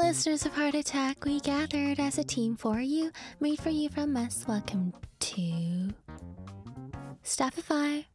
listeners of Heart Attack, we gathered as a team for you, made for you from us. Welcome to Staffify.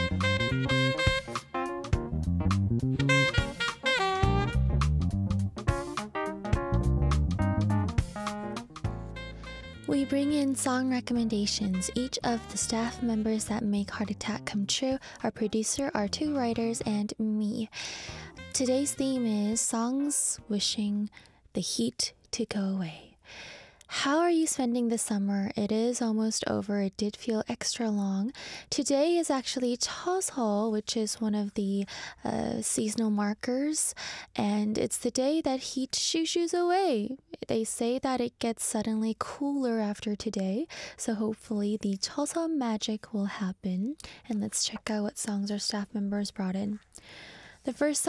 We bring in song recommendations. Each of the staff members that make Heart Attack come true, our producer, our two writers, and me. Today's theme is songs wishing the heat to go away. How are you spending the summer? It is almost over. It did feel extra long. Today is actually Cheoseol, which is one of the seasonal markers, and it's the day that heat shoo-shoos away. They say that it gets suddenly cooler after today, so hopefully the Cheoseol magic will happen. And let's check out what songs our staff members brought in. The first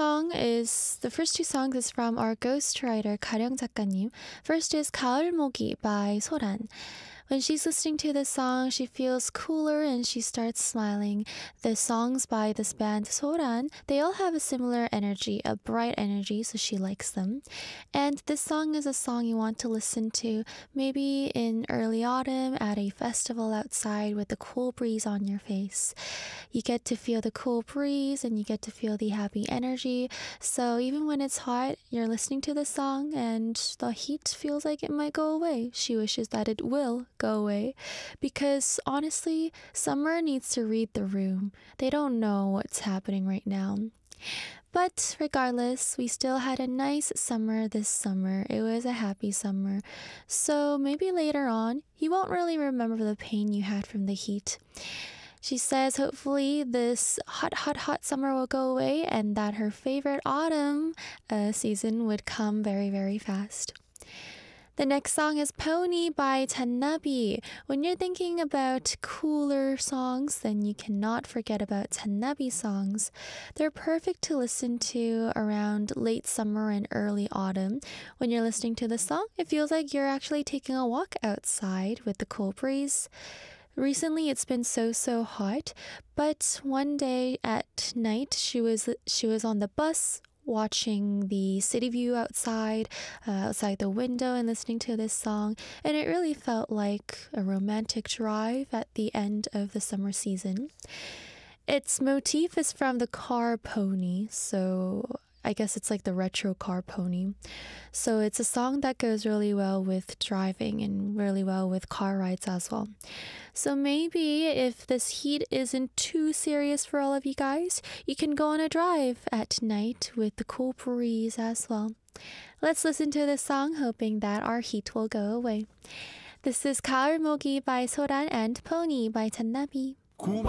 two songs is from our ghostwriter 가령 작가님. First is 가을 모기 by 소란. When she's listening to this song, she feels cooler and she starts smiling. The songs by this band Soran, they all have a similar energy, a bright energy, so she likes them. And this song is a song you want to listen to maybe in early autumn at a festival outside with the cool breeze on your face. You get to feel the cool breeze and you get to feel the happy energy. So even when it's hot, you're listening to this song and the heat feels like it might go away. She wishes that it will go away, because honestly, summer needs to read the room. They don't know what's happening right now. But regardless, we still had a nice summer this summer. It was a happy summer. So maybe later on, you won't really remember the pain you had from the heat. She says hopefully this hot summer will go away and that her favorite autumn season would come very, very fast. The next song is Pony by 잔나비. When you're thinking about cooler songs, then you cannot forget about 잔나비 songs. They're perfect to listen to around late summer and early autumn. When you're listening to the song, it feels like you're actually taking a walk outside with the cool breeze. Recently, it's been so hot, but one day at night, she was on the bus watching the city view outside the window and listening to this song, and it really felt like a romantic drive at the end of the summer season. Its motif is from the car pony, so I guess it's like the retro car pony. So it's a song that goes really well with driving and really well with car rides as well. So maybe if this heat isn't too serious for all of you guys, you can go on a drive at night with the cool breeze as well. Let's listen to this song, hoping that our heat will go away. This is 가을 모기 by 소란 and Pony by 잔나비.